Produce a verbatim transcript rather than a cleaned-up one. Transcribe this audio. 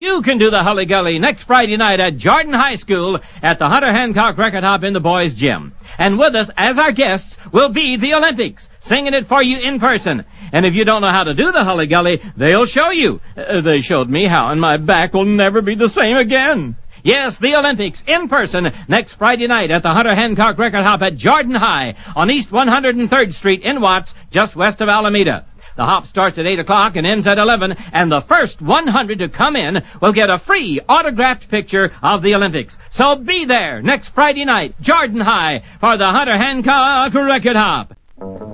You can do the Hully Gully next Friday night at Jordan High School at the Hunter Hancock Record Hop in the boys' gym. And with us as our guests will be the Olympics, singing it for you in person. And if you don't know how to do the Hully Gully, they'll show you. Uh, they showed me how, and my back will never be the same again. Yes, the Olympics in person next Friday night at the Hunter Hancock Record Hop at Jordan High on East one hundred third Street in Watts, just west of Alameda. The hop starts at eight o'clock and ends at eleven, and the first one hundred to come in will get a free autographed picture of the Olympics. So be there next Friday night, Jordan High, for the Hunter Hancock Record Hop.